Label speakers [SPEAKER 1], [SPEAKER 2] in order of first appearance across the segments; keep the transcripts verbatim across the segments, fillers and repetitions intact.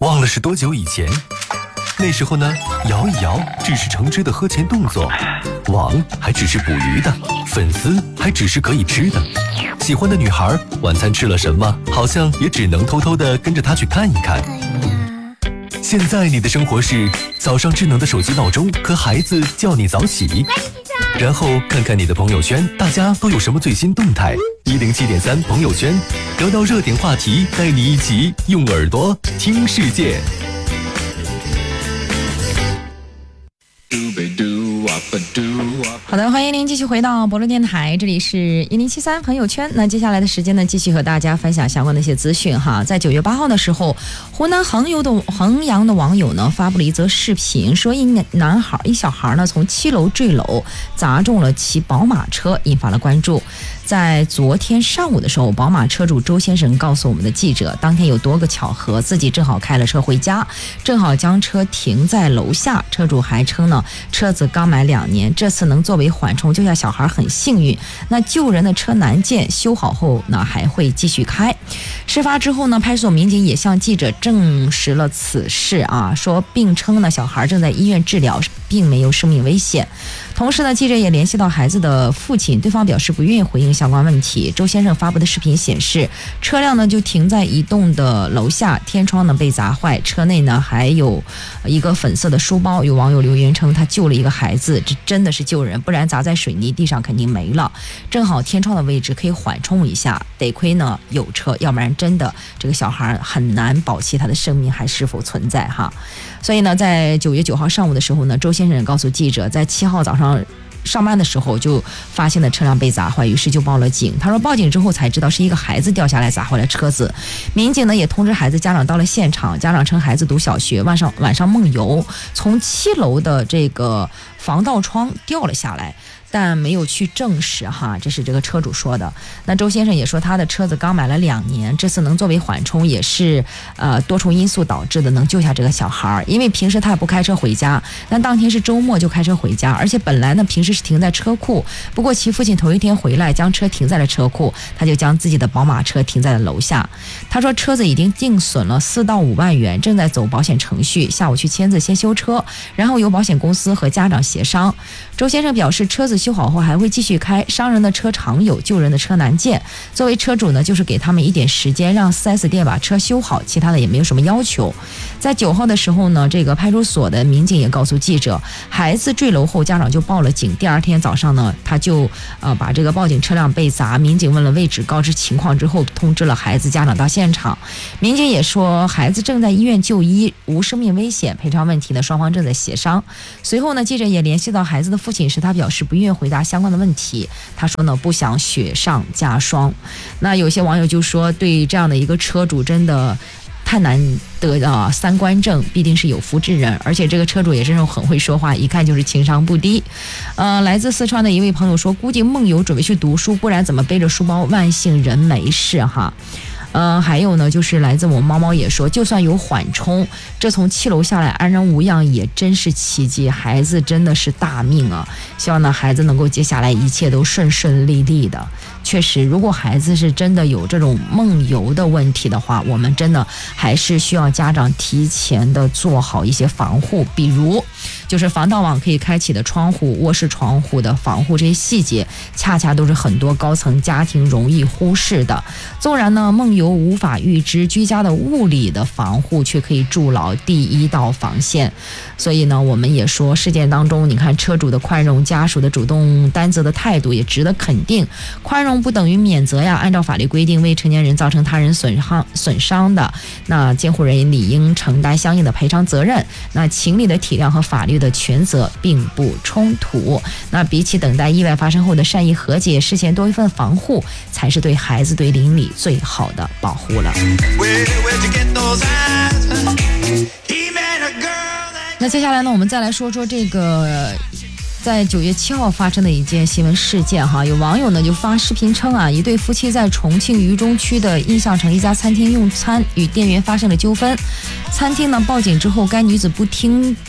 [SPEAKER 1] 忘了是多久以前？那时候呢，摇一摇只是橙汁的喝前动作，网还只是捕鱼的，粉丝还只是可以吃的。喜欢的女孩晚餐吃了什么，好像也只能偷偷的跟着她去看一看。现在你的生活是早上智能的手机闹钟和孩子叫你早起，然后看看你的朋友圈，大家都有什么最新动态。一零七点三朋友圈，聊到热点话题，带你一起用耳朵听世界。
[SPEAKER 2] 好的，欢迎您继续回到博乐电台，这里是一零七三朋友圈。那接下来的时间呢，继续和大家分享相关的一些资讯哈。在九月八号的时候，湖南衡阳的衡阳的网友呢发布了一则视频，说一男孩一小孩呢从七楼坠楼，砸中了骑宝马车，引发了关注。在昨天上午的时候，宝马车主周先生告诉我们的记者，当天有多个巧合，自己正好开了车回家，正好将车停在楼下。车主还称呢，车子刚买两年，这次能作为缓冲救下小孩很幸运。那救人的车难见，修好后呢还会继续开。事发之后呢，派出所民警也向记者证实了此事啊，说并称呢小孩正在医院治疗，并没有生命危险。同时呢，记者也联系到孩子的父亲，对方表示不愿意回应相关问题。周先生发布的视频显示，车辆呢就停在一栋的楼下，天窗呢被砸坏，车内呢还有一个粉色的书包。有网友留言称，他救了一个孩子，这真的是救人，不然砸在水泥地上肯定没了。正好天窗的位置可以缓冲一下，得亏呢有车，要不然真的这个小孩很难保期他的生命还是否存在哈。所以呢，在九月九号上午的时候呢，周先生也告诉记者，在七号早上上班的时候就发现了车辆被砸坏，于是就报了警。他说报警之后才知道是一个孩子掉下来砸坏了车子。民警呢也通知孩子家长到了现场，家长称孩子读小学，晚上晚上梦游，从七楼的这个防盗窗掉了下来，但没有去证实哈，这是这个车主说的。那周先生也说，他的车子刚买了两年，这次能作为缓冲也是呃多重因素导致的，能救下这个小孩。因为平时他也不开车回家，但当天是周末就开车回家，而且本来呢平时是停在车库，不过其父亲头一天回来将车停在了车库，他就将自己的宝马车停在了楼下。他说车子已经定损了四到五万元，正在走保险程序，下午去签字先修车，然后由保险公司和家长协商。周先生表示，车子修好后还会继续开，伤人的车常有，救人的车难见。作为车主呢，就是给他们一点时间，让 四 S 店把车修好，其他的也没有什么要求。在九号的时候呢，这个派出所的民警也告诉记者，孩子坠楼后家长就报了警，第二天早上呢，他就呃把这个报警车辆被砸，民警问了位置，告知情况之后，通知了孩子家长到现场。民警也说，孩子正在医院就医，无生命危险，赔偿问题呢双方正在协商。随后呢，记者也联系到孩子的父亲时，他表示不愿意回答相关的问题。他说呢，不想雪上加霜。那有些网友就说，对这样的一个车主真的太难得啊，三观正，必定是有福之人。而且这个车主也是很会说话，一看就是情商不低。呃，来自四川的一位朋友说，估计梦游准备去读书，不然怎么背着书包？万幸人没事哈。呃，还有呢，就是来自我猫猫也说，就算有缓冲，这从七楼下来安然无恙也真是奇迹，孩子真的是大命啊！希望呢孩子能够接下来一切都顺顺利利的。确实，如果孩子是真的有这种梦游的问题的话，我们真的还是需要家长提前的做好一些防护，比如就是防盗网可以开启的窗户、卧室窗户的防护，这些细节恰恰都是很多高层家庭容易忽视的。纵然呢梦游无法预知，居家的物理的防护却可以筑牢第一道防线。所以呢，我们也说事件当中，你看车主的宽容，家属的主动担责的态度也值得肯定。宽容不等于免责呀，按照法律规定，未成年人造成他人损伤损伤的，那监护人理应承担相应的赔偿责任。那情理的体谅和法律的权责并不冲突。那比起等待意外发生后的善意和解，事前多一份防护，才是对孩子对邻里最好的保护了。那接下来呢，我们再来说说这个在九月七号发生的一件新闻事件哈。有网友呢就发视频称啊，一对夫妻在重庆渝中区的印象城一家餐厅用餐，与店员发生了纠纷。餐厅呢报警之后，该女子不听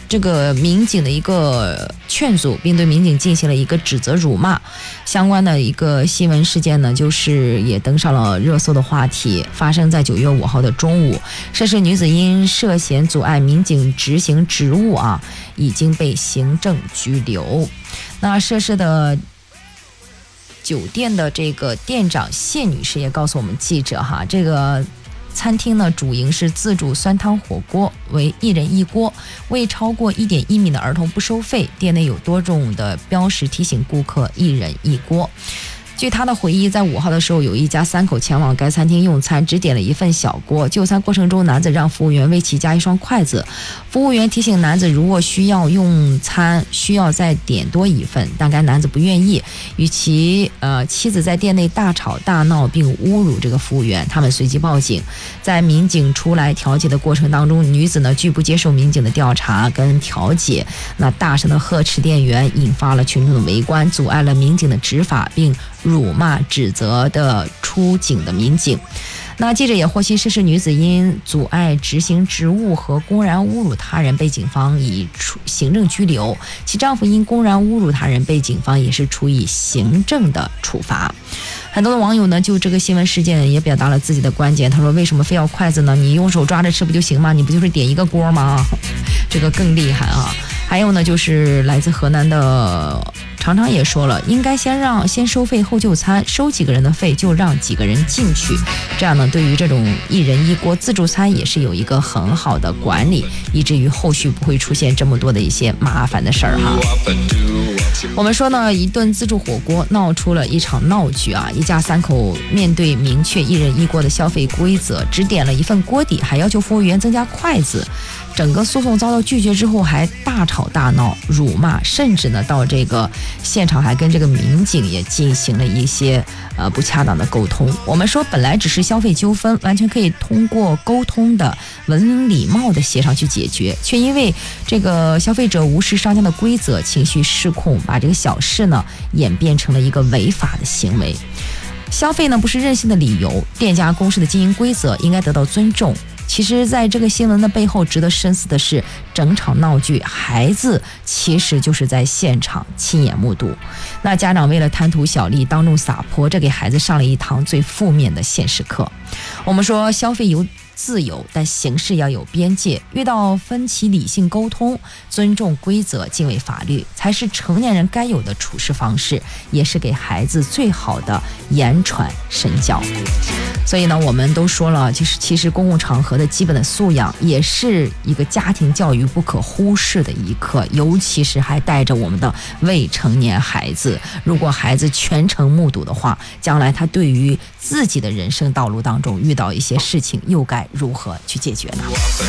[SPEAKER 2] 这个民警的一个劝阻，并对民警进行了一个指责辱骂。相关的一个新闻事件呢，就是也登上了热搜的话题，发生在九月五号的中午。涉事女子因涉嫌阻碍民警执行职务啊，已经被行政拘留。那涉事的酒店的这个店长谢女士也告诉我们记者哈，这个餐厅呢主营是自助酸汤火锅，为一人一锅，为超过一点一米的儿童不收费。店内有多种的标识提醒顾客一人一锅。据他的回忆，在五号的时候，有一家三口前往该餐厅用餐，只点了一份小锅。就餐过程中，男子让服务员为其加一双筷子。服务员提醒男子，如果需要用餐，需要再点多一份，但该男子不愿意，与其呃妻子在店内大吵大闹，并侮辱这个服务员。他们随即报警。在民警出来调解的过程当中，女子呢拒不接受民警的调查跟调解，那大声的呵斥店员，引发了群众的围观，阻碍了民警的执法，并辱骂指责的出警的民警。那记者也获悉，涉事女子因阻碍执行职务和公然侮辱他人被警方以行政拘留，其丈夫因公然侮辱他人被警方也是处以行政的处罚。很多的网友呢就这个新闻事件也表达了自己的观点，他说为什么非要筷子呢？你用手抓着吃不就行吗？你不就是点一个锅吗？这个更厉害啊！还有呢，就是来自河南的常常也说了，应该先让先收费后就餐，收几个人的费就让几个人进去，这样呢，对于这种一人一锅自助餐也是有一个很好的管理，以至于后续不会出现这么多的一些麻烦的事儿哈。我们说呢，一顿自助火锅闹出了一场闹剧啊！一家三口面对明确一人一锅的消费规则，只点了一份锅底，还要求服务员增加筷子。整个诉讼遭到拒绝之后，还大吵大闹、辱骂，甚至呢到这个现场还跟这个民警也进行了一些呃不恰当的沟通。我们说本来只是消费纠纷，完全可以通过沟通的文礼貌的协商去解决，却因为这个消费者无视商家的规则，情绪失控，把这个小事呢演变成了一个违法的行为。消费呢不是任性的理由，店家公司的经营规则应该得到尊重。其实在这个新闻的背后值得深思的是，整场闹剧孩子其实就是在现场亲眼目睹，那家长为了贪图小利当众撒泼，这给孩子上了一堂最负面的现实课。我们说消费有自由，但形式要有边界，遇到分歧理性沟通，尊重规则，敬畏法律，才是成年人该有的处事方式，也是给孩子最好的言传身教。所以呢，我们都说了，就是其实公共场合的基本的素养也是一个家庭教育不可忽视的一课，尤其是还带着我们的未成年孩子，如果孩子全程目睹的话，将来他对于自己的人生道路当中遇到一些事情又该如何去解决呢？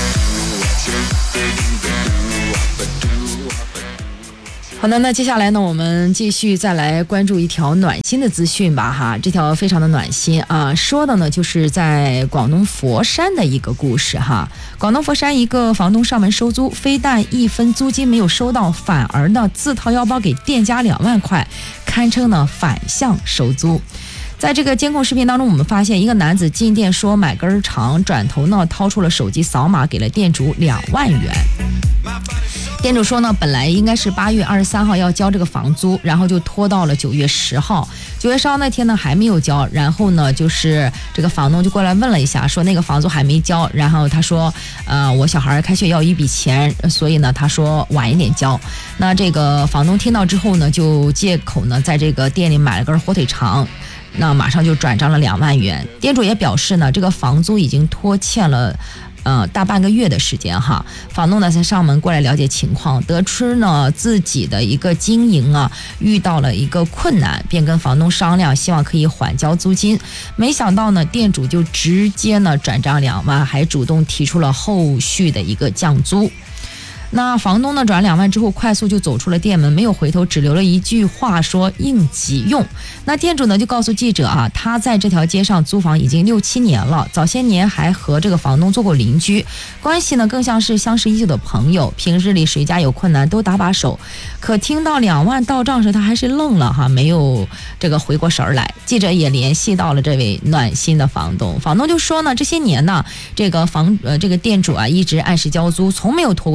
[SPEAKER 2] 好的，那接下来呢，我们继续再来关注一条暖心的资讯吧哈，这条非常的暖心啊，说的呢就是在广东佛山的一个故事哈。广东佛山一个房东上门收租，非但一分租金没有收到，反而呢自掏腰包给店家两万块，堪称呢反向收租。在这个监控视频当中，我们发现一个男子进店说买根肠，转头呢掏出了手机扫码给了店主两万元。店主说呢，本来应该是八月二十三号要交这个房租，然后就拖到了九月十号。九月十号那天呢还没有交，然后呢就是这个房东就过来问了一下，说那个房租还没交，然后他说，呃，我小孩开学要一笔钱，所以呢他说晚一点交。那这个房东听到之后呢，就借口呢在这个店里买了根火腿肠。那马上就转账了两万元。店主也表示呢，这个房租已经拖欠了呃大半个月的时间哈。房东呢才上门过来了解情况，得知呢自己的一个经营啊遇到了一个困难，便跟房东商量，希望可以缓交租金。没想到呢，店主就直接呢转账两万，还主动提出了后续的一个降租。那房东呢转两万之后快速就走出了店门，没有回头，只留了一句话说应急用。那店主呢就告诉记者啊，他在这条街上租房已经六七年了，早些年还和这个房东做过邻居，关系呢更像是相识已久的朋友，平日里谁家有困难都搭把手。可听到两万到账时，他还是愣了哈，没有这个回过神来。记者也联系到了这位暖心的房东，房东就说呢，这些年呢这个房呃这个店主啊一直按时交租，从没有拖过一天。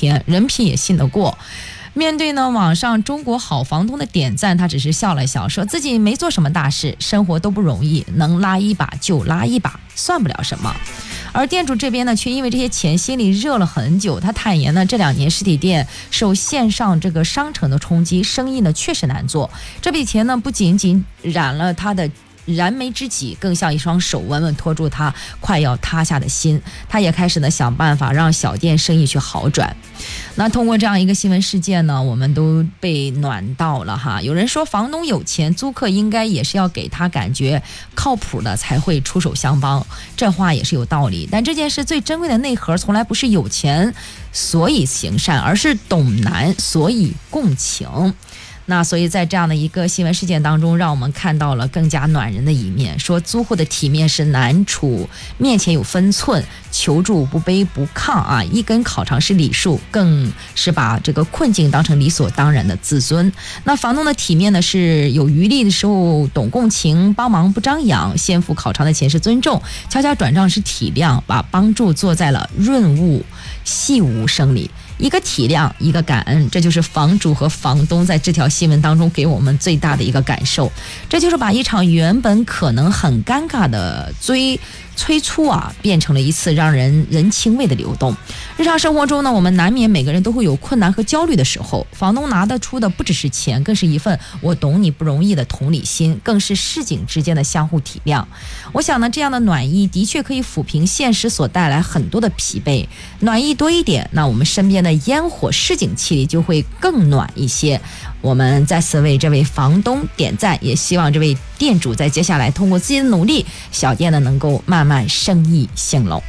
[SPEAKER 2] 天，人品也信得过。面对呢网上中国好房东的点赞，他只是笑了笑，说自己没做什么大事，生活都不容易，能拉一把就拉一把，算不了什么。而店主这边呢，却因为这些钱心里热了很久。他坦言呢，这两年实体店受线上这个商城的冲击，生意呢确实难做。这笔钱呢，不仅仅染了他的燃眉之急，更像一双手稳稳托住他快要塌下的心。他也开始呢想办法让小店生意去好转。那通过这样一个新闻事件呢，我们都被暖到了哈。有人说房东有钱，租客应该也是要给他感觉靠谱的才会出手相帮，这话也是有道理。但这件事最珍贵的内核从来不是有钱所以行善，而是懂难所以共情。那所以在这样的一个新闻事件当中，让我们看到了更加暖人的一面，说租户的体面是难处，面前有分寸，求助不卑不亢啊，一根烤肠是礼数，更是把这个困境当成理所当然的自尊。那房东的体面呢，是有余力的时候懂共情，帮忙不张扬，先付烤肠的钱是尊重，悄悄转账是体谅，把帮助做在了润物细无声里。一个体谅，一个感恩，这就是房主和房东在这条新闻当中给我们最大的一个感受。这就是把一场原本可能很尴尬的追催促啊，变成了一次让人人情味的流动。日常生活中呢，我们难免每个人都会有困难和焦虑的时候，房东拿得出的不只是钱，更是一份我懂你不容易的同理心，更是市井之间的相互体谅。我想呢，这样的暖意的确可以抚平现实所带来很多的疲惫，暖意多一点，那我们身边的烟火市井气里就会更暖一些。我们再次为这位房东点赞，也希望这位店主在接下来通过自己的努力，小店呢能够慢慢生意兴隆。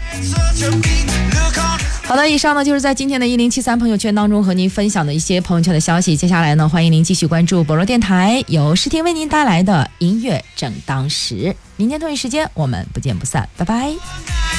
[SPEAKER 2] 好的，以上呢就是在今天的一零七三朋友圈当中和您分享的一些朋友圈的消息。接下来呢，欢迎您继续关注博罗电台，由诗婷为您带来的音乐正当时。明天同一时间我们不见不散，拜拜。